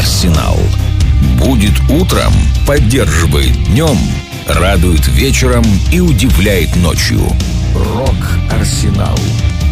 «Рок-Арсенал». Будет утром, поддерживает днем, радует вечером и удивляет ночью. «Рок-Арсенал».